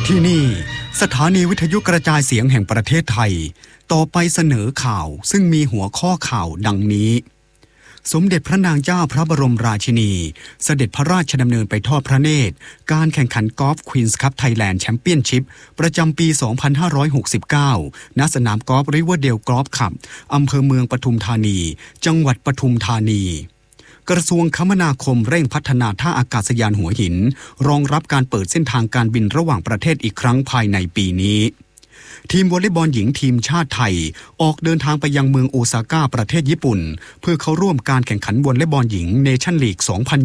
ที่นี่สถานีวิทยุกระจายเสียงแห่งประเทศไทยต่อไปเสนอข่าวซึ่งมีหัวข้อข่าวดังนี้สมเด็จพระนางเจ้าพระบรมราชินีเสด็จพระราชดำเนินไปทอดพระเนตรการแข่งขันกอล์ฟควีนส์คัพไทยแลนด์แชมเปี้ยนชิพประจำปี 2569 ณ สนามกอล์ฟริเวอร์เดลกอล์ฟคลับอำเภอเมืองปทุมธานีจังหวัดปทุมธานีกระทรวงคมนาคมเร่งพัฒนาท่าอากาศยานหัวหินรองรับการเปิดเส้นทางการบินระหว่างประเทศอีกครั้งภายในปีนี้ทีมวอลเลย์บอลหญิงทีมชาติไทยออกเดินทางไปยังเมืองโอซาก้าประเทศญี่ปุ่นเพื่อเข้าร่วมการแข่งขันวอลเลย์บอลหญิงเนชั่นลีก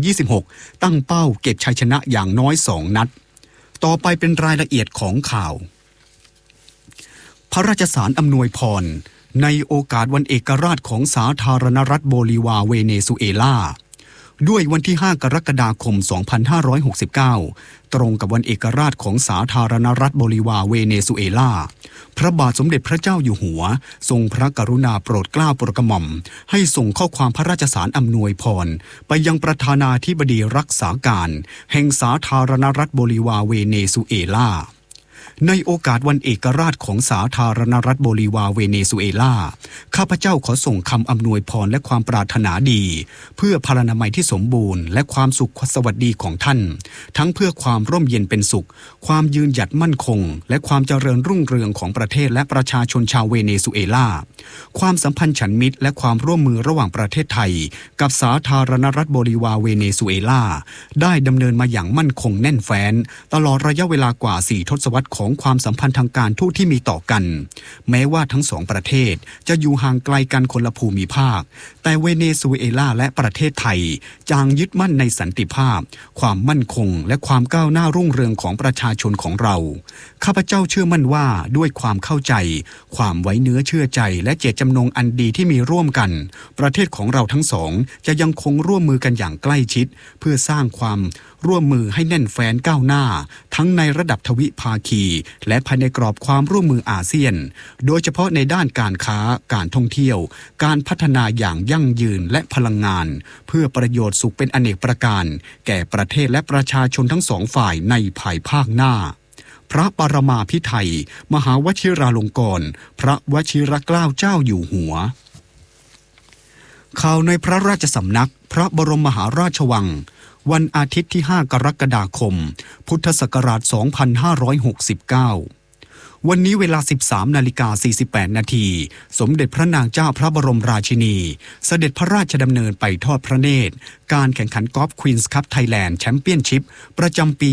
2026 ตั้งเป้าเก็บชัยชนะอย่างน้อย 2 นัดต่อไปเป็นรายละเอียดของข่าวพระราชสารอำนวยพรในโอกาสวันเอกราชของสาธารณรัฐโบลิวาเวเนซุเอลาด้วยวันที่ 5 กรกฎาคม 2569 ตรงกับวันเอกราชของสาธารณรัฐโบลิวาเวเนซุเอลาพระบาทสมเด็จพระเจ้าอยู่หัวทรงพระกรุณาโปรดเกล้าโปรดกระหม่อมให้ส่งข้อความพระราชสารอำนวยพรไปยังประธานาธิบดีรักษาการแห่งสาธารณรัฐโบลิวาเวเนซุเอลาในโอกาสวันเอกราชของสาธารณรัฐโบลิวาเวเนซุเอลาข้าพเจ้าขอส่งคำอำนวยพรและความปรารถนาดีเพื่อพลานามัยที่สมบูรณ์และความสุขสวัสดีของท่านทั้งเพื่อความร่มเย็นเป็นสุขความยืนหยัดมั่นคงและความเจริญรุ่งเรืองของประเทศและประชาชนชาวเวเนซุเอลาความสัมพันธ์ฉันมิตรและความร่วมมือระหว่างประเทศไทยกับสาธารณรัฐโบลิวาเวเนซุเอลาได้ดำเนินมาอย่างมั่นคงแน่นแฟ้นตลอดระยะเวลากว่า 4 ทศวรรษของความสัมพันธ์ทางการทูตที่มีต่อกันแม้ว่าทั้งสองประเทศจะอยู่ห่างไกลกันคนละภูมิภาคแต่เวเนซุเอลาและประเทศไทยจางยึดมั่นในสันติภาพความมั่นคงและความก้าวหน้ารุ่งเรืองของประชาชนของเราข้าพเจ้าเชื่อมั่นว่าด้วยความเข้าใจความไว้เนื้อเชื่อใจและเจตจำนงอันดีที่มีร่วมกันประเทศของเราทั้งสองจะยังคงร่วมมือกันอย่างใกล้ชิดเพื่อสร้างความร่วมมือให้แน่นแฟ้นก้าวหน้าทั้งในระดับทวิภาคีและภายในกรอบความร่วมมืออาเซียนโดยเฉพาะในด้านการค้าการท่องเที่ยวการพัฒนาอย่างยั่งยืนและพลังงานเพื่อประโยชน์สุขเป็นอเนกประการแก่ประเทศและประชาชนทั้งสองฝ่ายในภายภาคหน้าพระปรมาภิไธยมหาวชิราลงกรณ์พระวชิรเกล้าเจ้าอยู่หัวข่าวในพระราชสำนักพระบรมมหาราชวังวันอาทิตย์ที่ 5 กรกฎาคม พุทธศักราช 2569 วันนี้เวลา 13:48 นาทีสมเด็จพระนางเจ้าพระบรมราชินีเสด็จพระราชดำเนินไปทอดพระเนตรการแข่งขันกอล์ฟควีนส์คัพไทยแลนด์แชมเปี้ยนชิพประจำปี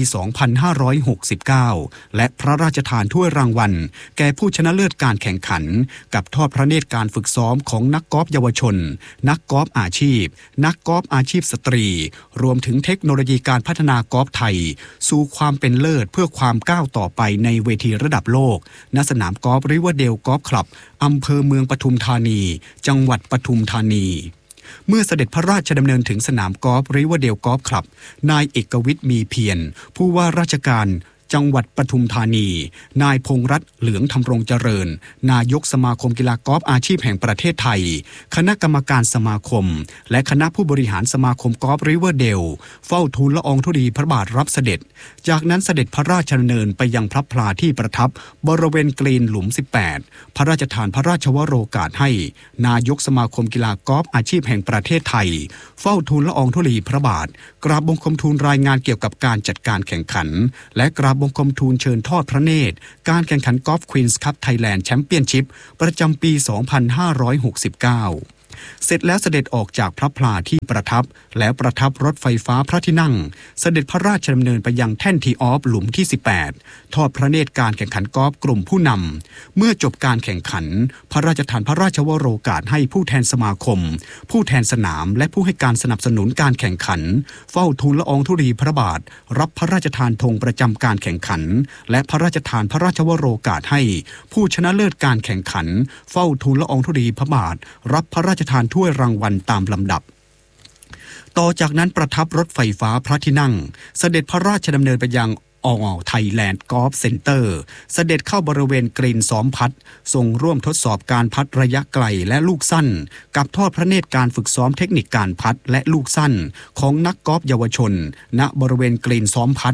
2569 และพระราชทานถ้วยรางวัลแก่ผู้ชนะเลิศการแข่งขันกับทอดพระเนตรการฝึกซ้อมของนักกอล์ฟเยาวชนนักกอล์ฟอาชีพนักกอล์ฟอาชีพสตรีรวมถึงเทคโนโลยีการพัฒนากอล์ฟไทยสู่ความเป็นเลิศเพื่อความก้าวต่อไปในเวทีระดับโลกณสนามกอล์ฟริเวอร์เดลกอล์ฟคลับอำเภอเมืองปทุมธานีจังหวัดปทุมธานีเมื่อเสด็จพระราชดำเนินถึงสนามกอล์ฟริเวอร์เดลกอล์ฟคลับนายเอกวิทย์มีเพียรผู้ว่าราชการจังหวัดปทุมธานีนายพงษ์รัตน์เหลืองธำรงเจริญนายกสมาคมกีฬากอล์ฟอาชีพแห่งประเทศไทยคณะกรรมการสมาคมและคณะผู้บริหารสมาคมกอล์ฟริเวอร์เดลเฝ้าทูลละอองธุลีพระบาทรับเสด็จจากนั้นเสด็จพระราชดำเนินไปยังพระพลาที่ประทับบริเวณกรีนหลุม 18 พระราชทานพระราชวโรกาสให้นายกสมาคมกีฬากอล์ฟอาชีพแห่งประเทศไทยเฝ้าทูลละอองธุลีพระบาทกราบบังคมทูลรายงานเกี่ยวกับการจัดการแข่งขันและกราบบังคมทูลเชิญทอดพระเนตรการแข่งขันกอล์ฟควีนส์คัพไทยแลนด์แชมเปี้ยนชิพประจำปี 2569 เสร็จแล้วเสด็จออกจากพระพลาที่ประทับแล้วประทับรถไฟฟ้าพระที่นั่งเสด็จพระราชดำเนินไปยังแท่นทีออฟหลุมที่ 18 ทอดพระเนตรการแข่งขันกอล์ฟกลุ่มผู้นำเมื่อจบการแข่งขันพระราชทานพระราชวโรกาสให้ผู้แทนสมาคมผู้แทนสนามและผู้ให้การสนับสนุนการแข่งขันเฝ้าทูลละอองธุลีพระบาทรับพระราชทานธงประจำการแข่งขันและพระราชทานพระราชวโรกาสให้ผู้ชนะเลิศการแข่งขันเฝ้าทูลละอองธุลีพระบาทรับพระราชทานถ้วยรางวัลตามลำดับต่อจากนั้นประทับรถไฟฟ้าพระที่นั่งเสด็จพระราชดำเนินไปยัง ไทยแลนด์กอล์ฟเซ็นเตอร์เสด็จเข้าบริเวณกรีนซ้อมพัดทรงร่วมทดสอบการพัดระยะไกลและลูกสั้นกับทอดพระเนตรการฝึกซ้อมเทคนิคการพัดและลูกสั้นของนักกอล์ฟเยาวชนณบริเวณกรีนซ้อมพัด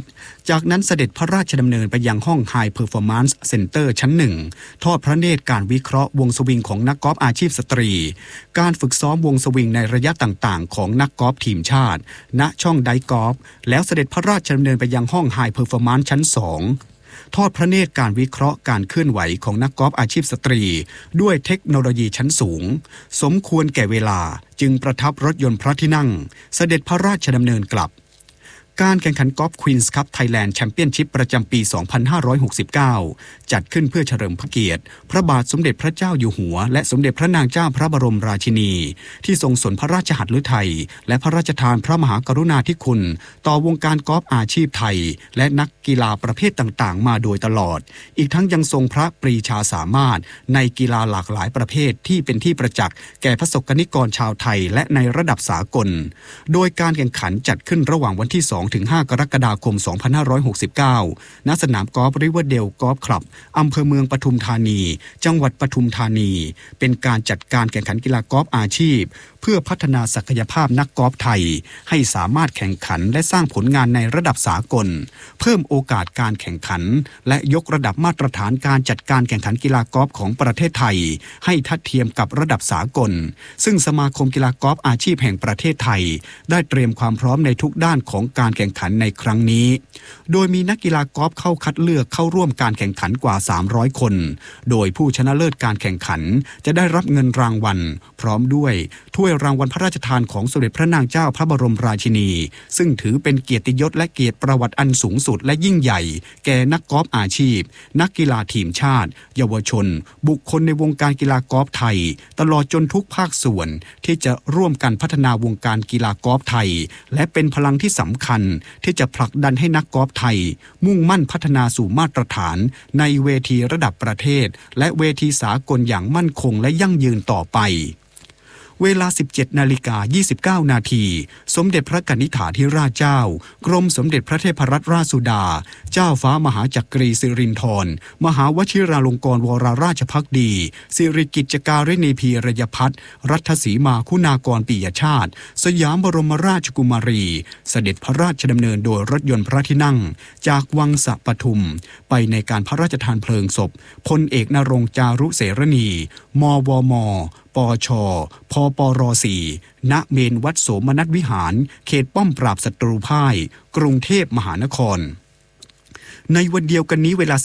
จากนั้นเสด็จพระราชดำเนินไปยังห้อง High Performance Center ชั้นหนึ่งทอดพระเนตรการวิเคราะห์วงสวิงของนักกอล์ฟอาชีพสตรีการฝึกซ้อมวงสวิงในระยะต่างๆของนักกอล์ฟทีมชาติณช่องไดกอล์ฟแล้วเสด็จพระราชดำเนินไปยังห้อง High Performance ชั้น2ทอดพระเนตรการวิเคราะห์การเคลื่อนไหวของนักกอล์ฟอาชีพสตรีด้วยเทคโนโลยีชั้นสูงสมควรแก่เวลาจึงประทับรถยนต์พระที่นั่งเสด็จพระราชดำเนินกลับการแข่งขันกอล์ฟควีนส์คัพไทยแลนด์แชมเปี้ยนชิพประจำปี 2569 จัดขึ้นเพื่อเฉลิมพระเกียรติพระบาทสมเด็จพระเจ้าอยู่หัวและสมเด็จพระนางเจ้าพระบรมราชินีที่ทรงสนพระราชหัตถ์ไทยและพระราชทานพระมหากรุณาธิคุณต่อวงการกอล์ฟอาชีพไทยและนักกีฬาประเภทต่างๆมาโดยตลอดอีกทั้งยังทรงพระปรีชาสามารถในกีฬาหลากหลายประเภทที่เป็นที่ประจักษ์แก่ประสบกนิกรชาวไทยและในระดับสากลโดยการแข่งขันจัดขึ้นระหว่างวันที่2-5 กรกฎาคม 2569 ณ สนามกอล์ฟริเวอร์เดลกอล์ฟคลับอำเภอเมืองปทุมธานีจังหวัดปทุมธานีเป็นการจัดการแข่งขันกีฬากอล์ฟอาชีพเพื่อพัฒนาศักยภาพนักกอล์ฟไทยให้สามารถแข่งขันและสร้างผลงานในระดับสากลเพิ่มโอกาสการแข่งขันและยกระดับมาตรฐานการจัดการแข่งขันกีฬากอล์ฟของประเทศไทยให้ทัดเทียมกับระดับสากลซึ่งสมาคมกีฬากอล์ฟอาชีพแห่งประเทศไทยได้เตรียมความพร้อมในทุกด้านของการแข่งขันในครั้งนี้โดยมีนักกีฬากอล์ฟเข้าคัดเลือกเข้าร่วมการแข่งขันกว่า300คนโดยผู้ชนะเลิศการแข่งขันจะได้รับเงินรางวัลพร้อมด้วยถ้วยรางวัลพระราชทานของสมเด็จพระนางเจ้าพระบรมราชินีซึ่งถือเป็นเกียรติยศและเกียรติประวัติอันสูงสุดและยิ่งใหญ่แก่นักกอล์ฟอาชีพนักกีฬาทีมชาติเยาวชนบุคคลในวงการกีฬากอล์ฟไทยตลอดจนทุกภาคส่วนที่จะร่วมกันพัฒนาวงการกีฬากอล์ฟไทยและเป็นพลังที่สำคัญที่จะผลักดันให้นักกอล์ฟไทยมุ่งมั่นพัฒนาสู่มาตรฐานในเวทีระดับประเทศและเวทีสากลอย่างมั่นคงและยั่งยืนต่อไปเวลา 17:29 นาทีสมเด็จพระกนิษฐาธิราชเจ้ากรมสมเด็จพระเทพรัตนราชสุดาเจ้าฟ้ามหาจักรีสิรินธรมหาวชิราลงกรณ์วรราชภักดีสิริกิจการิณีพีรยพัฒน์รัฐสีมาคุณากรปิยชาติสยามบรมราชกุมารีเสด็จพระราชดำเนินโดยรถยนต์พระที่นั่งจากวังสะปทุมไปในการพระราชทานเพลิงศพพลเอกนรงค์จารุเสรณีมวมปชพปร4ณเมนวัดโสมนัสวิหารเขตป้อมปราบศัตรูพ่ายกรุงเทพมหานครในวันเดียวกันนี้เวลา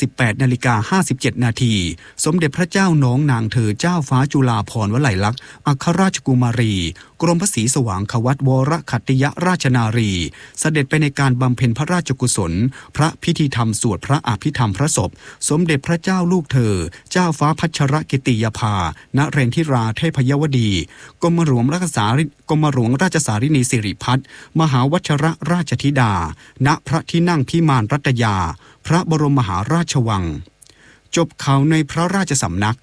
18:57 นาทีสมเด็จพระเจ้าน้องนางเธอเจ้าฟ้าจุฬาภรณ์วลัยลักษณ์อัครราชกุมารีกรมพระศรีสว่างควัตวรขัตติยราชนารีเสด็จไปในการบำเพ็ญพระราชกุศลพระพิธีธรรมสวดพระอภิธรรมพระศพสมเด็จพระเจ้าลูกเธอเจ้าฟ้าพัชรกิติยภานเรนทิราเทพยวดีกรมหลวงราชสารินีสิริพัฒน์มหาวัชรราชธิดาณพระที่นั่งพิมานรัตยาพระบรมมหาราชวังจบข่าวในพระราชสำนัก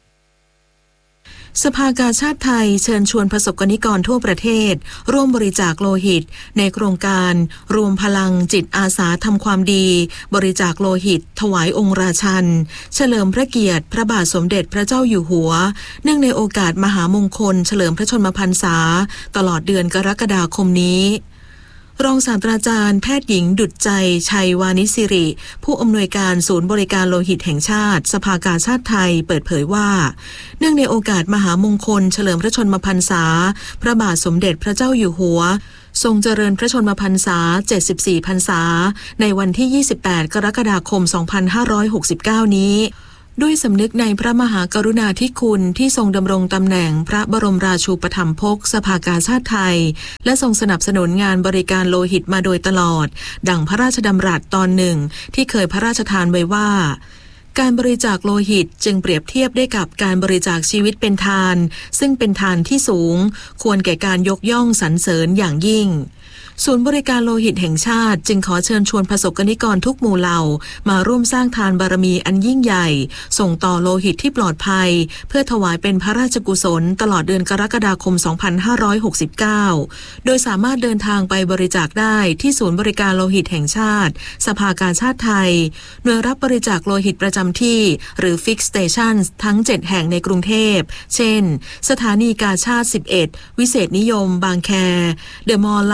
สภากาชาดไทยเชิญชวนประสบกนิกรทั่วประเทศร่วมบริจาคโลหิตในโครงการรวมพลังจิตอาสาทำความดีบริจาคโลหิตถวายองค์ราชันเฉลิมพระเกียรติพระบาทสมเด็จพระเจ้าอยู่หัวเนื่องในโอกาสมหามงคลเฉลิมพระชนมพรรษาตลอดเดือนกรกฎาคมนี้รองศาสตราจารย์แพทย์หญิงดุจใจชัยวานิสิริผู้อำนวยการศูนย์บริการโลหิตแห่งชาติสภากาชาดไทยเปิดเผยว่าเนื่องในโอกาสมหามงคลเฉลิมพระชนมพรรษาพระบาทสมเด็จพระเจ้าอยู่หัวทรงเจริญพระชนมพรรษา74พรรษาในวันที่28กรกฎาคม2569นี้ด้วยสำนึกในพระมหากรุณาธิคุณที่ทรงดำรงตำแหน่งพระบรมราชูปถัมภกสภากาชาดไทยและทรงสนับสนุนงานบริการโลหิตมาโดยตลอดดังพระราชดำรัสตอนหนึ่งที่เคยพระราชทานไว้ว่าการบริจาคโลหิตจึงเปรียบเทียบได้กับการบริจาคชีวิตเป็นทานซึ่งเป็นทานที่สูงควรแก่การยกย่องสรรเสริญอย่างยิ่งศูนย์บริการโลหิตแห่งชาติจึงขอเชิญชวนประสบกนิกรทุกหมู่เหล่ามาร่วมสร้างทานบารมีอันยิ่งใหญ่ส่งต่อโลหิตที่ปลอดภัยเพื่อถวายเป็นพระราชกุศลตลอดเดือนกรกฎาคม2569โดยสามารถเดินทางไปบริจาคได้ที่ศูนย์บริการโลหิตแห่งชาติสภากาชาดไทยหน่วยรับบริจาคโลหิตประจำที่หรือ Fixed Stations ทั้ง7แห่งในกรุงเทพเช่นสถานีกาชาด11วิเศษนิยมบางแค The Mall Life Store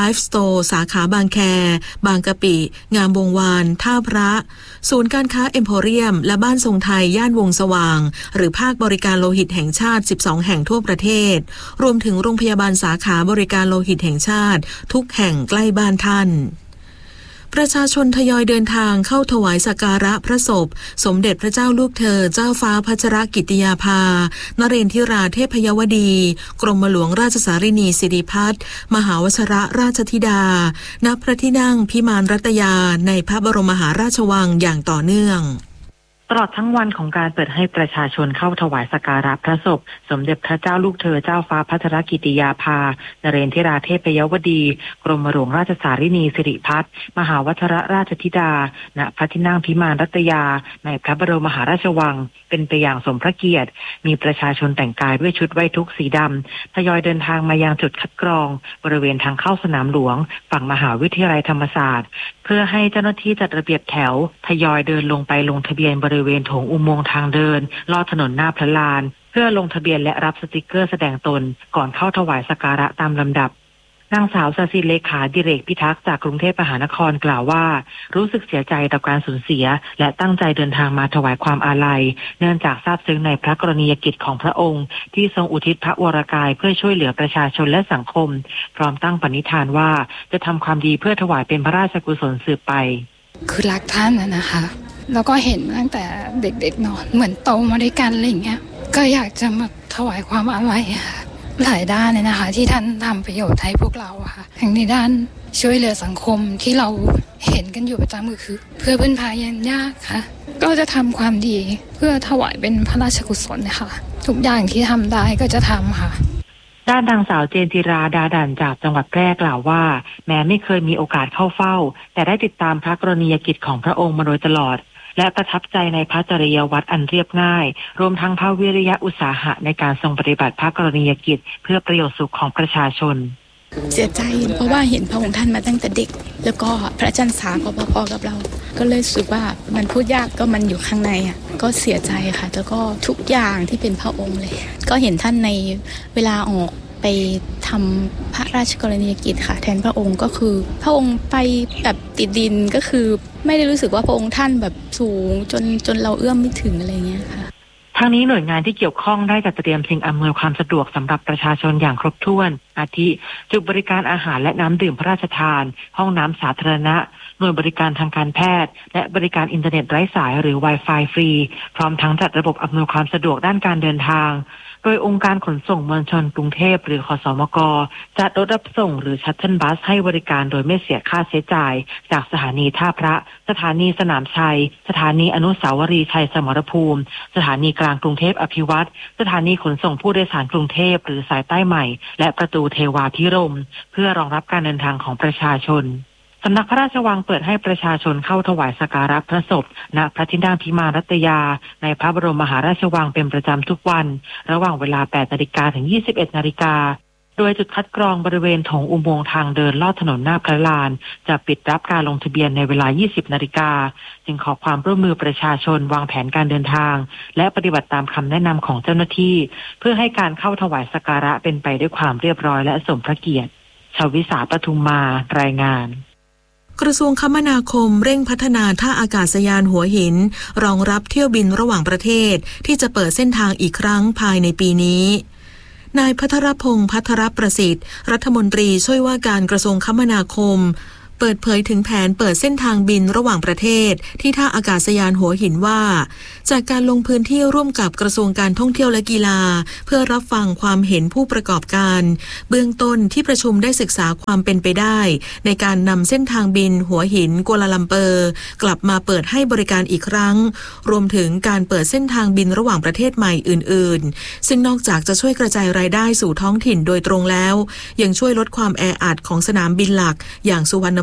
สาขาบางแคบางกะปิงามวงวานท่าพระศูนย์การค้าเอ็มโพเรียมและบ้านทรงไทยย่านวงสว่างหรือภาคบริการโลหิตแห่งชาติ12แห่งทั่วประเทศรวมถึงโรงพยาบาลสาขาบริการโลหิตแห่งชาติทุกแห่งใกล้บ้านท่านประชาชนทยอยเดินทางเข้าถวายสักการะพระศพสมเด็จพระเจ้าลูกเธอเจ้าฟ้าพัชรกิติยาภานเรนทิราเทพยวดีกรมหลวงราชสารินีสิริพัฒน์มหาวชิรราชธิดาณพระที่นั่งพิมานรัตยาในพระบรมมหาราชวังอย่างต่อเนื่องตลอดทั้งวันของการเปิดให้ประชาชนเข้าถวายสักการะพระศพสมเด็จพระเจ้าลูกเธอเจ้าฟ้าพัชรกิติยาภานเรนทิราเทพยวดีกรมหลวงราชสารินีสิริพัฒน์มหาวชิรราชธิดาณพระที่นั่งพิมานรัตยาในพระบรมมหาราชวังเป็นไปอย่างสมพระเกียรติมีประชาชนแต่งกายด้วยชุดไว้ทุกข์สีดำทยอยเดินทางมายังจุดคัดกรองบริเวณทางเข้าสนามหลวงฝั่งมหาวิทยาลัยธรรมศาสตร์เพื่อให้เจ้าหน้าที่จัดระเบียบแถวทยอยเดินลงไปลงทะเบียนบริเวณโถงอุโมงค์ทางเดินลอดถนนหน้าพระลานเพื่อลงทะเบียนและรับสติกเกอร์แสดงตนก่อนเข้าถวายสักการะตามลำดับนางสาวศศิเลขาดิเรกพิทักษ์จากกรุงเทพมหานครกล่าวว่ารู้สึกเสียใจต่อการสูญเสียและตั้งใจเดินทางมาถวายความอาลัยเนื่องจากทราบซึ้งในพระกรณียกิจของพระองค์ที่ทรงอุทิศพระวรกายเพื่อช่วยเหลือประชาชนและสังคมพร้อมตั้งปณิธานว่าจะทำความดีเพื่อถวายเป็นพระราชกุศลสืบไปคือรักท่านนะคะแล้วก็เห็นตั้งแต่เด็กๆเนาะเหมือนโตมาด้วยกันอะไรอย่างเงี้ยก็อยากจะมาถวายความอาลัยค่ะหลายด้านเลยนะคะที่ท่านทำประโยชน์ให้พวกเราค่ะทั้งในด้านช่วยเหลือสังคมที่เราเห็นกันอยู่ประจำก็คือเพื่อพึ่งพายันยากค่ะก็จะทำความดีเพื่อถวายเป็นพระราชกุศลนะคะทุกอย่างที่ทำได้ก็จะทำค่ะด้านนางสาวเจนจิราดาดันจากจังหวัดแพร่กล่าวว่าแม้ไม่เคยมีโอกาสเข้าเฝ้าแต่ได้ติดตามพระกรณียกิจของพระองค์มาโดยตลอดและประทับใจในพระจริยวัตรอันเรียบง่ายรวมทั้งพระวิริยะอุตสาหะในการทรงปฏิบัติพระกรณียกิจเพื่อประโยชน์สุขของประชาชนเสียใจเพราะว่าเห็นพระองค์ท่านมาตั้งแต่เด็กแล้วก็พระจันทร์สาก็พอๆกับเราก็เลยรู้สึกว่ามันพูดยากก็มันอยู่ข้างในอ่ะก็เสียใจค่ะแล้วก็ทุกอย่างที่เป็นพระองค์เลยก็เห็นท่านในเวลาออกไปทำพระราชกรณียกิจค่ะแทนพระองค์ก็คือพระองค์ไปแบบติดดินก็คือไม่ได้รู้สึกว่าพระองค์ท่านแบบสูงจนเราเอื้อมไม่ถึงอะไรเงี้ยค่ะทั้งนี้หน่วยงานที่เกี่ยวข้องได้จัดเตรียมสิ่งอำนวยความสะดวกสำหรับประชาชนอย่างครบถ้วนอาทิจุดบริการอาหารและน้ำดื่มพระราชทานห้องน้ำสาธารณะหน่วยบริการทางการแพทย์และบริการอินเทอร์เน็ตไร้สายหรือ Wi-Fi ฟรีพร้อมทั้งจัดระบบอำนวยความสะดวกด้านการเดินทางโดยองค์การขนส่งมวลชนกรุงเทพหรือขสมกจัดรถรับส่งหรือชัตเทิลบัสให้บริการโดยไม่เสียค่าใช้จ่ายจากสถานีท่าพระสถานีสนามชัยสถานีอนุสาวรีย์ชัยสมรภูมิสถานีกลางกรุงเทพอภิวัตรสถานีขนส่งผู้โดยสารกรุงเทพหรือสายใต้ใหม่และประตูเทวาพิรมย์เพื่อรองรับการเดินทางของประชาชนสำนักพระราชวังเปิดให้ประชาชนเข้าถวายสักการะพระศพณพระที่นั่งพิมานรัตยาในพระบรมมหาราชวังเป็นประจำทุกวันระหว่างเวลา 8 นาฬิกาถึง 21 นาฬิกาโดยจุดคัดกรองบริเวณโถงอุโมงค์ทางเดินลอดถนนหน้าพระลานจะปิดรับการลงทะเบียนในเวลา 20 นาฬิกาจึงขอความร่วมมือประชาชนวางแผนการเดินทางและปฏิบัติตามคำแนะนำของเจ้าหน้าที่เพื่อให้การเข้าถวายสักการะเป็นไปด้วยความเรียบร้อยและสมพระเกียรติชวิสาปทุมมารายงานกระทรวงคมนาคมเร่งพัฒนาท่าอากาศยานหัวหินรองรับเที่ยวบินระหว่างประเทศที่จะเปิดเส้นทางอีกครั้งภายในปีนี้นายภัทรพงษ์ภัทรประสิทธิ์รัฐมนตรีช่วยว่าการกระทรวงคมนาคมเปิดเผยถึงแผนเปิดเส้นทางบินระหว่างประเทศที่ท่าอากาศยานหัวหินว่าจากการลงพื้นที่ร่วมกับกระทรวงการท่องเที่ยวและกีฬาเพื่อรับฟังความเห็นผู้ประกอบการเบื้องต้นที่ประชุมได้ศึกษาความเป็นไปได้ในการนำเส้นทางบินหัวหินกัวลาลัมเปอร์กลับมาเปิดให้บริการอีกครั้งรวมถึงการเปิดเส้นทางบินระหว่างประเทศใหม่อื่นๆซึ่งนอกจากจะช่วยกระจายรายได้สู่ท้องถิ่นโดยตรงแล้วยังช่วยลดความแออัดของสนามบินหลักอย่างสุวรรณ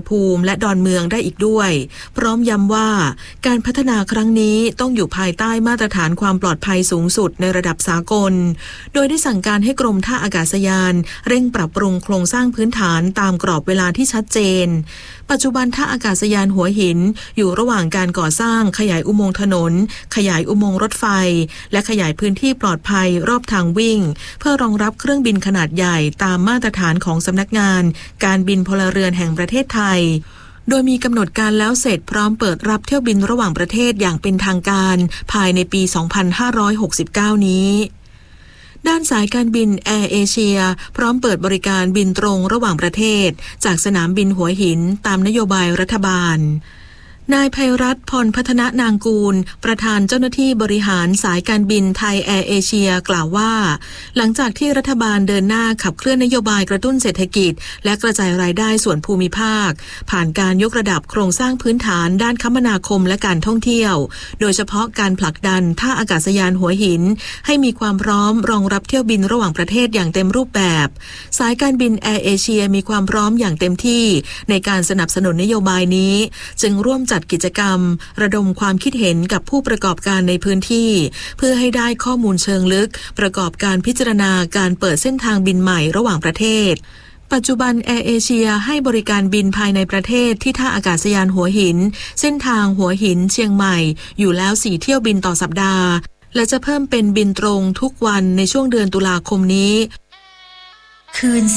ภูมิและดอนเมืองได้อีกด้วยพร้อมย้ำว่าการพัฒนาครั้งนี้ต้องอยู่ภายใต้มาตรฐานความปลอดภัยสูงสุดในระดับสากลโดยได้สั่งการให้กรมท่าอากาศยานเร่งปรับปรุงโครงสร้างพื้นฐานตามกรอบเวลาที่ชัดเจนปัจจุบันท่าอากาศยานหัวหินอยู่ระหว่างการก่อสร้างขยายอุโมงค์ถนนขยายอุโมงค์รถไฟและขยายพื้นที่ปลอดภัยรอบทางวิ่งเพื่อรองรับเครื่องบินขนาดใหญ่ตามมาตรฐานของสำนักงานการบินพลเรือนแห่งประเทศไทยโดยมีกำหนดการแล้วเสร็จพร้อมเปิดรับเที่ยวบินระหว่างประเทศอย่างเป็นทางการภายในปี 2569 นี้ด้านสายการบินแอร์เอเชียพร้อมเปิดบริการบินตรงระหว่างประเทศจากสนามบินหัวหินตามนโยบายรัฐบาลนายไพรัตน์ พรพัฒนนางกูลประธานเจ้าหน้าที่บริหารสายการบินไทยแอร์เอเชียกล่าวว่าหลังจากที่รัฐบาลเดินหน้าขับเคลื่อนนโยบายกระตุ้นเศรษฐกิจและกระจายรายได้ส่วนภูมิภาคผ่านการยกระดับโครงสร้างพื้นฐานด้านคมนาคมและการท่องเที่ยวโดยเฉพาะการผลักดันท่าอากาศยานหัวหินให้มีความพร้อมรองรับเที่ยวบินระหว่างประเทศอย่างเต็มรูปแบบสายการบินแอร์เอเชียมีความพร้อมอย่างเต็มที่ในการสนับสนุนนโยบายนี้จึงร่วมจัดกิจกรรมระดมความคิดเห็นกับผู้ประกอบการในพื้นที่เพื่อให้ได้ข้อมูลเชิงลึกประกอบการพิจารณาการเปิดเส้นทางบินใหม่ระหว่างประเทศปัจจุบันแอร์เอเชียให้บริการบินภายในประเทศที่ท่าอากาศยานหัวหินเส้นทางหัวหินเชียงใหม่อยู่แล้ว4เที่ยวบินต่อสัปดาห์และจะเพิ่มเป็นบินตรงทุกวันในช่วงเดือนตุลาคมนี้คืน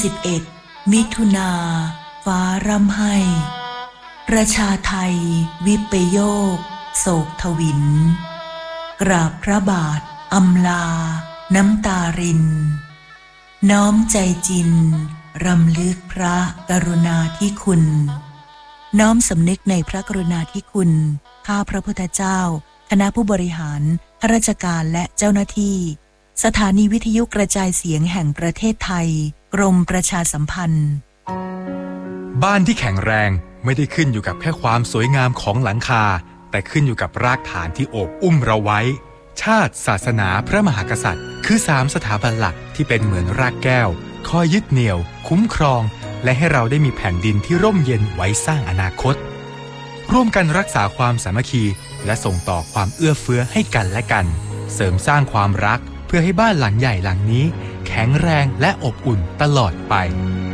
11มิถุนาฟ้าร่ำไห้ประชาไทยวิปโยคโศกทวินกราบพระบาทอำลาน้ำตารินน้อมใจจินรำลึกพระกรุณาธิคุณน้อมสำนึกในพระกรุณาธิคุณข้าพระพุทธเจ้าคณะผู้บริหารข้าราชการและเจ้าหน้าที่สถานีวิทยุกระจายเสียงแห่งประเทศไทยกรมประชาสัมพันธ์บ้านที่แข็งแรงไม่ได้ขึ้นอยู่กับแค่ความสวยงามของหลังคาแต่ขึ้นอยู่กับรากฐานที่โอบอุ้มเราไว้ชาติศาสนาพระมหากษัตริย์คือ3สถาบันหลักที่เป็นเหมือนรากแก้วคอยยึดเหนี่ยวคุ้มครองและให้เราได้มีแผ่นดินที่ร่มเย็นไว้สร้างอนาคตร่วมกันรักษาความสามัคคีและส่งต่อความเอื้อเฟื้อให้กันและกันเสริมสร้างความรักเพื่อให้บ้านหลังใหญ่หลังนี้แข็งแรงและอบอุ่นตลอดไป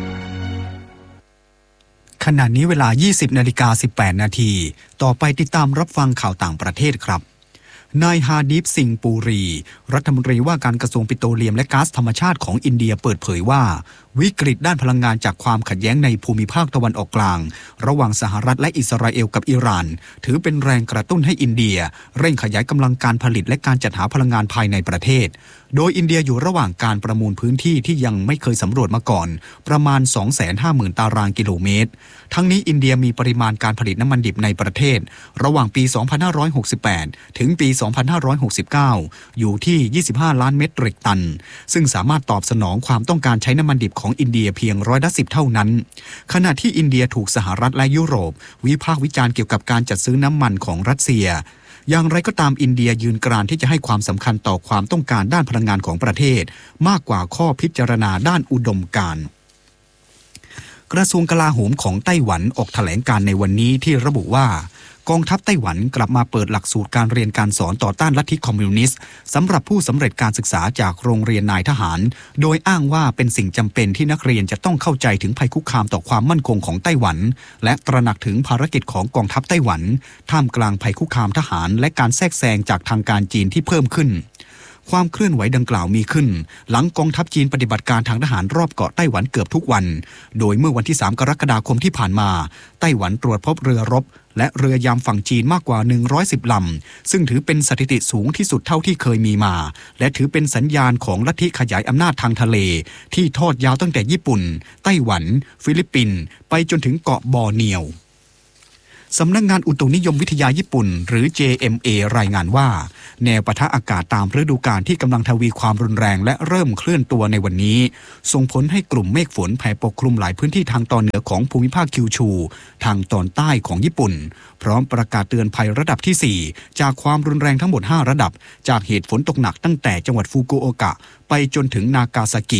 ขณะนี้เวลา 20:18 นาทีต่อไปติดตามรับฟังข่าวต่างประเทศครับนายฮาดีฟสิงห์ปูรีรัฐมนตรีว่าการกระทรวงปิโตรเลียมและก๊าซธรรมชาติของอินเดียเปิดเผยว่าวิกฤตด้านพลังงานจากความขัดแย้งในภูมิภาคตะวันออกกลางระหว่างสหรัฐและอิสราเอลกับอิหร่านถือเป็นแรงกระตุ้นให้อินเดียเร่งขยายกำลังการผลิตและการจัดหาพลังงานภายในประเทศโดยอินเดียอยู่ระหว่างการประมูลพื้นที่ที่ยังไม่เคยสำรวจมาก่อนประมาณ 250,000 ตารางกิโลเมตรทั้งนี้อินเดียมีปริมาณการผลิตน้ำมันดิบในประเทศระหว่างปี 2568 ถึงปี 2569 อยู่ที่ 25 ล้านเมตริกตันซึ่งสามารถตอบสนองความต้องการใช้น้ำมันดิบของอินเดียเพียง10%เท่านั้นขณะที่อินเดียถูกสหรัฐและยุโรปวิพากษ์วิจารณ์เกี่ยวกับการจัดซื้อน้ำมันของรัสเซียอย่างไรก็ตามอินเดียยืนกรานที่จะให้ความสำคัญต่อความต้องการด้านพลังงานของประเทศมากกว่าข้อพิจารณาด้านอุดมการณ์กระทรวงกลาโหมของไต้หวันออกแถลงการในวันนี้ที่ระบุว่ากองทัพไต้หวันกลับมาเปิดหลักสูตรการเรียนการสอนต่อต้านลัทธิคอมมิวนิสต์สำหรับผู้สำเร็จการศึกษาจากโรงเรียนนายทหารโดยอ้างว่าเป็นสิ่งจำเป็นที่นักเรียนจะต้องเข้าใจถึงภัยคุกคามต่อความมั่นคงของไต้หวันและตระหนักถึงภารกิจของกองทัพไต้หวันท่ามกลางภัยคุกคามทหารและการแทรกแซงจากทางการจีนที่เพิ่มขึ้นความเคลื่อนไหวดังกล่าวมีขึ้นหลังกองทัพจีนปฏิบัติการทางทหารรอบเกาะไต้หวันเกือบทุกวันโดยเมื่อวันที่3 กรกฎาคมที่ผ่านมาไต้หวันตรวจพบเรือรบและเรือยามฝั่งจีนมากกว่า110ลำซึ่งถือเป็นสถิติสูงที่สุดเท่าที่เคยมีมาและถือเป็นสัญญาณของลัทธิขยายอำนาจทางทะเลที่ทอดยาวตั้งแต่ญี่ปุ่นไต้หวันฟิลิปปินส์ไปจนถึงเกาะบอร์เนียวสำนักงานอุตุนิยมวิทยาญี่ปุ่นหรือ JMA รายงานว่าแนวปะทะอากาศตามฤดูกาลที่กำลังทวีความรุนแรงและเริ่มเคลื่อนตัวในวันนี้ส่งผลให้กลุ่มเมฆฝนแผ่ปกคลุมหลายพื้นที่ทางตอนเหนือของภูมิภาคคิวชูทางตอนใต้ของญี่ปุ่นพร้อมประกาศเตือนภัยระดับที่4จากความรุนแรงทั้งหมด5ระดับจากเหตุฝนตกหนักตั้งแต่จังหวัดฟุกุโอกะไปจนถึงนากาซากิ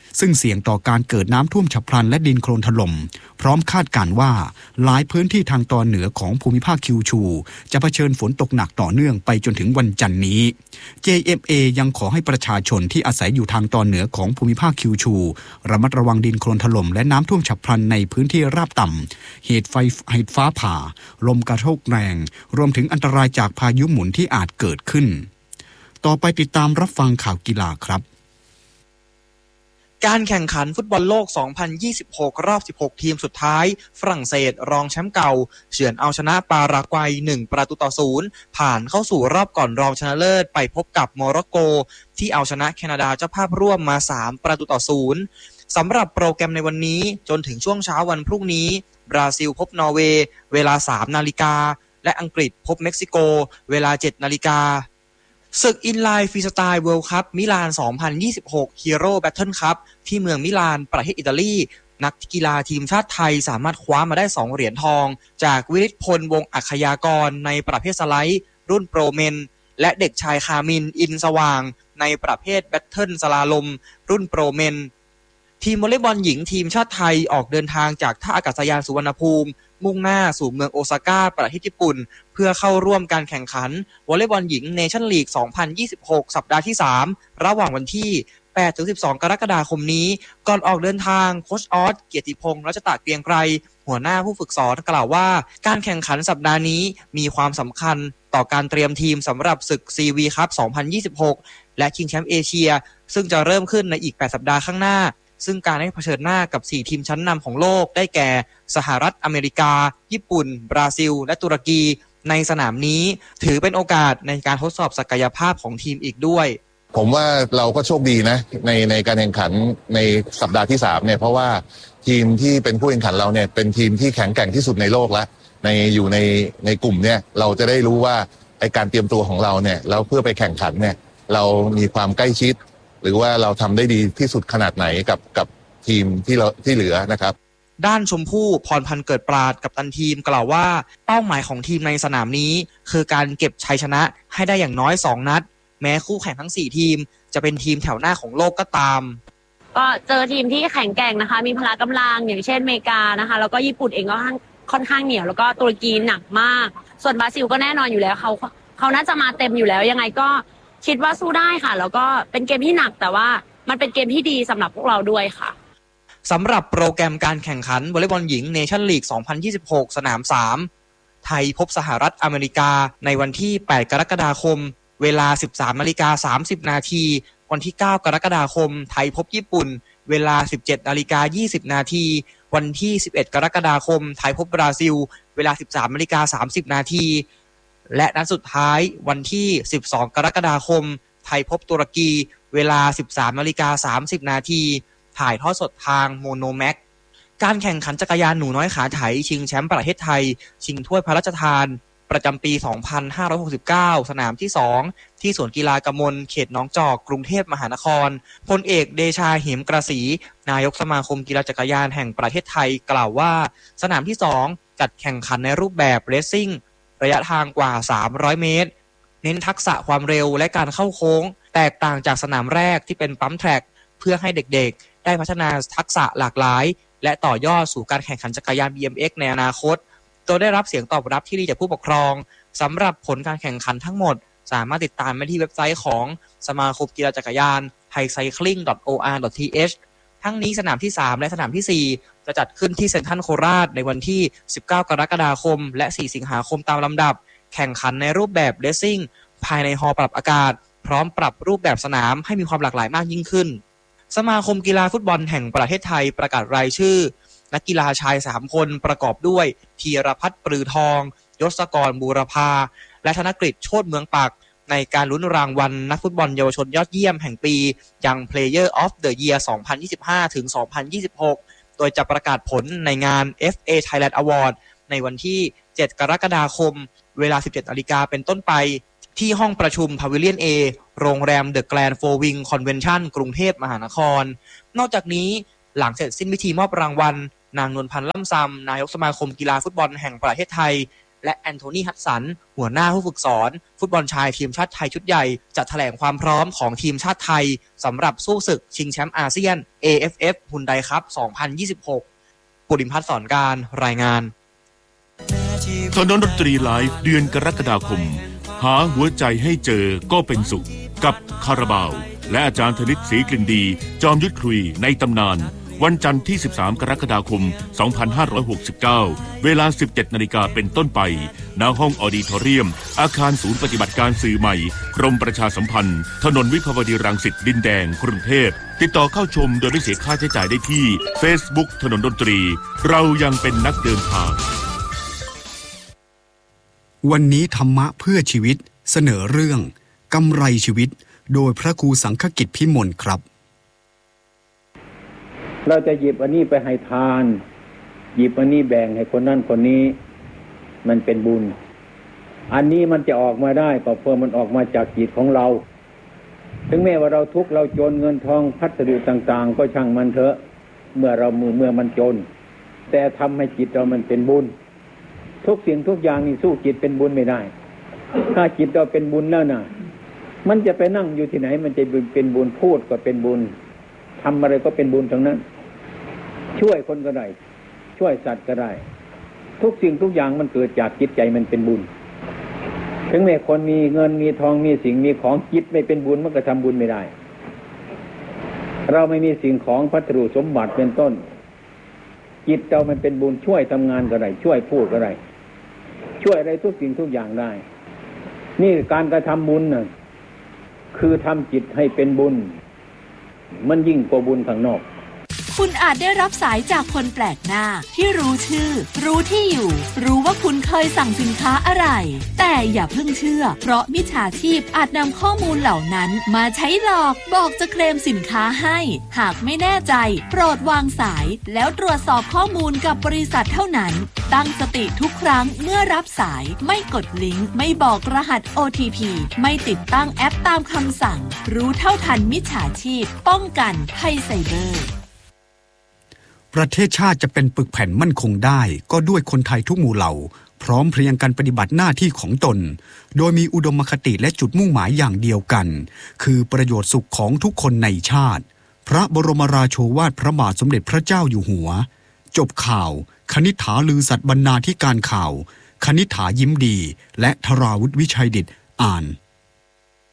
ซึ่งเสี่ยงต่อการเกิดน้ำท่วมฉับพลันและดินโคลนถล่มพร้อมคาดการณ์ว่าหลายพื้นที่ทางตอนเหนือของภูมิภาคคิวชูจะเผชิญฝนตกหนักต่อเนื่องไปจนถึงวันจันทร์นี้ JMA ยังขอให้ประชาชนที่อาศัยอยู่ทางตอนเหนือของภูมิภาคคิวชูระมัดระวังดินโคลนถล่มและน้ำท่วมฉับพลันในพื้นที่ราบต่ำเหตุฟ้าผ่าลมกระโชกแรงรวมถึงอันตรายจากพายุหมุนที่อาจเกิดขึ้นต่อไปติดตามรับฟังข่าวกีฬาครับการแข่งขันฟุตบอลโลก 2026 รอบ 16 ทีมสุดท้ายฝรั่งเศสรองแชมป์เก่าเฉือนเอาชนะปารากวัย1-0ผ่านเข้าสู่รอบก่อนรองชนะเลิศไปพบกับโมร็อกโกที่เอาชนะแคนาดาเจ้าภาพร่วมมา3-0สำหรับโปรแกรมในวันนี้จนถึงช่วงเช้าวันพรุ่งนี้บราซิลพบนอร์เวย์เวลา 3 นาฬิกาและอังกฤษพบเม็กซิโกเวลา 7 นาฬิกาศึกอินไลน์ฟรีสไตล์เวิลด์คัพมิลาน 2026 ฮีโร่แบทเทิลคัพที่เมืองมิลานประเทศอิตาลีนักกีฬาทีมชาติไทยสามารถคว้ามาได้2เหรียญทองจากวิริศพลวงศ์อัคคยากรในประเภทสไลด์รุ่นโปรเมนและเด็กชายคามินอินสว่างในประเภทแบทเทิลสลาลมรุ่นโปรเมนทีมวอลเลย์บอลหญิงทีมชาติไทยออกเดินทางจากท่าอากาศยานสุวรรณภูมิมุ่งหน้าสู่เมืองโอซาก้าประเทศญี่ปุ่นเพื่อเข้าร่วมการแข่งขันวอลเลย์บอลหญิงเนชั่นลีก 2026 สัปดาห์ที่ 3 ระหว่างวันที่ 8-12 กรกฎาคมนี้ก่อนออกเดินทางโค้ชออสเกียรติพงษ์รัชตะเกรียงไกรหัวหน้าผู้ฝึกสอนกล่าวว่าการแข่งขันสัปดาห์นี้มีความสำคัญต่อการเตรียมทีมสำหรับศึก CV คัพ 2026 และชิงแชมป์เอเชียซึ่งจะเริ่มขึ้นในอีก 8 สัปดาห์ข้างหน้าซึ่งการได้เผชิญหน้ากับ 4 ทีมชั้นนำของโลกได้แก่สหรัฐอเมริกาญี่ปุ่นบราซิลและตุรกีในสนามนี้ถือเป็นโอกาสในการทดสอบศักยภาพของทีมอีกด้วยผมว่าเราก็โชคดีนะในการแข่งขันในสัปดาห์ที่3เนี่ยเพราะว่าทีมที่เป็นผู้แข่งขันเราเนี่ยเป็นทีมที่แข็งแกร่งที่สุดในโลกแล้วอยู่ในกลุ่มเนี่ยเราจะได้รู้ว่าไอการเตรียมตัวของเราเนี่ยเราเพื่อไปแข่งขันเนี่ยเรามีความใกล้ชิดหรือว่าเราทำได้ดีที่สุดขนาดไหนกับทีมที่เหลือนะครับด้านชมพู่พรพันธ์เกิดปราดกัปตันทีมกล่าวว่าเป้าหมายของทีมในสนามนี้คือการเก็บชัยชนะให้ได้อย่างน้อย2นัดแม้คู่แข่งทั้ง4ทีมจะเป็นทีมแถวหน้าของโลกก็ตามก็เจอทีมที่แข็งแกร่งนะคะมีพละกำลังอย่างเช่นอเมริกานะคะแล้วก็ญี่ปุ่นเองก็ค่อนข้างเหนียวแล้วก็ตุรกีหนักมากส่วนบราซิลก็แน่นอนอยู่แล้วเขาน่าจะมาเต็มอยู่แล้วยังไงก็คิดว่าสู้ได้ค่ะแล้วก็เป็นเกมที่หนักแต่ว่ามันเป็นเกมที่ดีสำหรับพวกเราด้วยค่ะสำหรับโปรแกรมการแข่งขันวอลเลย์บอลหญิงเนชั่นลีก 2026 สนาม 3 ไทยพบสหรัฐอเมริกาในวันที่ 8 กรกฎาคมเวลา 13:30 นาทีวันที่ 9 กรกฎาคมไทยพบญี่ปุ่นเวลา 17:20 นาทีวันที่ 11 กรกฎาคมไทยพบบราซิลเวลา 13:30 นาทีและนัดสุดท้ายวันที่ 12 กรกฎาคมไทยพบตุรกีเวลา 13:30 นาทีถ่ายทอดสดทางโมโนแม็กการแข่งขันจักรยานหนูน้อยขาไถชิงแชมป์ประเทศไทยชิงถ้วยพระราชทานประจำปี 2569 สนามที่ 2 ที่สวนกีฬากมลเขตหนองจอกกรุงเทพมหานครพลเอกเดชาเหมกระศรีนายกสมาคมกีฬาจักรยานแห่งประเทศไทยกล่าวว่าสนามที่ 2 จัดแข่งขันในรูปแบบเรซซิ่งระยะทางกว่า 300 เมตรเน้นทักษะความเร็วและการเข้าโค้งแตกต่างจากสนามแรกที่เป็นปั๊มแทร็กเพื่อให้เด็กๆได้พัฒนาทักษะหลากหลายและต่อยอดสู่การแข่งขันจักรยาน BMX ในอนาคตโดยได้รับเสียงตอบรับที่ดีจากผู้ปกครองสำหรับผลการแข่งขันทั้งหมดสามารถติดตามได้ที่เว็บไซต์ของสมาคมกีฬาจักรยาน thaicycling.or.th ทั้งนี้สนามที่ 3 และสนามที่ 4 จะจัดขึ้นที่เซ็นทรัลโคราชในวันที่ 19 กรกฎาคมและ 4 สิงหาคมตามลำดับแข่งขันในรูปแบบเรซซิ่งภายในฮอลล์ปรับอากาศพร้อมปรับรูปแบบสนามให้มีความหลากหลายมากยิ่งขึ้นสมาคมกีฬาฟุตบอลแห่งประเทศไทยประกาศรายชื่อนักกีฬาชาย3คนประกอบด้วยธีรพัฒน์ปรือทองยศกรบูรพาและธนกฤษโชติเมืองปักในการลุ้นรางวัลนักฟุตบอลเยาวชนยอดเยี่ยมแห่งปียัง Player of the Year 2025 ถึง 2026 โดยจะประกาศผลในงาน FA Thailand Award ในวันที่ 7 กรกฎาคมเวลา 17 นาฬิกาเป็นต้นไปที่ห้องประชุมพาวิเลียน A โรงแรมเดอะแกรนด์โฟร์วิงคอนเวนชั่นกรุงเทพมหานครนอกจากนี้หลังเสร็จสิ้นพิธีมอบรางวัลนางนวลพันธ์ล่ำซำนายกสมาคมกีฬาฟุตบอลแห่งประเทศไทยและแอนโทนีฮัดสันหัวหน้าผู้ฝึกสอนฟุตบอลชายทีมชาติไทยชุดใหญ่จะแถลงความพร้อมของทีมชาติไทยสำหรับสู้ศึกชิงแชมป์อาเซียน AFF ฮุนไดคัพ 2026 ปุริมพัฒน์สอนการรายงานถนนดนตรีไลฟ์เดือนกรกฎาคมหาหัวใจให้เจอก็เป็นสุขกับคาราบาวและอาจารย์ธนิตศรีกลิ่นดีจอมยุทธคุยในตำนานวันจันทร์ที่13กรกฎาคม2569เวลา 17:00 น.เป็นต้นไปณห้องออดิทอเรียมอาคารศูนย์ปฏิบัติการสื่อใหม่กรมประชาสัมพันธ์ถนนวิภาวดีรังสิตดินแดงกรุงเทพติดต่อเข้าชมโดยไม่เสียค่าใช้จ่ายได้ที่ Facebook ถนนดนตรีเรายังเป็นนักเดินทางวันนี้ธรรมะเพื่อชีวิตเสนอเรื่องกำไรชีวิตโดยพระครูสังฆกิจพิมลครับเราจะหยิบอันนี้ไปให้ทานหยิบอันนี้แบ่งให้คนนั้นคนนี้มันเป็นบุญอันนี้มันจะออกมาได้ก็เพราะมันออกมาจากจิตของเราถึงแม้ว่าเราทุกข์เราจนเงินทองพัสดุต่างๆก็ช่างมันเถอะเมื่อมันจนแต่ทำให้จิตเรามันเป็นบุญทุกสิ่งทุกอย่างนี่สู้จิตเป็นบุญไม่ได้ถ้าจิตเราเป็นบุญแล้วนะมันจะไปนั่งอยู่ที่ไหนมันจะเป็นบุญพูดก็เป็นบุญทำอะไรก็เป็นบุญทั้งนั้นช่วยคนก็ได้ช่วยสัตว์ก็ได้ทุกสิ่งทุกอย่างมันเกิดจากจิตใจมันเป็นบุญถึงแม้คนมีเงินมีทองมีสิ่งมีของจิตไม่เป็นบุญมันก็ทำบุญไม่ได้เราไม่มีสิ่งของพัสดุสมบัติเป็นต้นจิตเรามันเป็นบุญช่วยทำงานก็ได้ช่วยพูดก็ได้ช่วยอะไรทุกสิ่งทุกอย่างได้นี่การกระทำบุญน่ะคือทำจิตให้เป็นบุญมันยิ่งกว่าบุญข้างนอกคุณอาจได้รับสายจากคนแปลกหน้าที่รู้ชื่อรู้ที่อยู่รู้ว่าคุณเคยสั่งสินค้าอะไรแต่อย่าเพิ่งเชื่อเพราะมิจฉาชีพอาจนำข้อมูลเหล่านั้นมาใช้หลอกบอกจะเคลมสินค้าให้หากไม่แน่ใจโปรดวางสายแล้วตรวจสอบข้อมูลกับบริษัทเท่านั้นตั้งสติทุกครั้งเมื่อรับสายไม่กดลิงก์ไม่บอกรหัส OTP ไม่ติดตั้งแอปตามคำสั่งรู้เท่าทันมิจฉาชีพป้องกันภัยไซเบอร์ประเทศชาติจะเป็นปึกแผ่นมั่นคงได้ก็ด้วยคนไทยทุกหมู่เหล่าพร้อมเพรียงกันปฏิบัติหน้าที่ของตนโดยมีอุดมคติและจุดมุ่งหมายอย่างเดียวกันคือประโยชน์สุขของทุกคนในชาติพระบรมราโชวาทพระบาทสมเด็จพระเจ้าอยู่หัวจบข่าวคณิษฐาลือสัตย์บรรณาธิการข่าวคณิษฐายิ้มดีและธราวุฒิวิชัยดิษฐ์อ่าน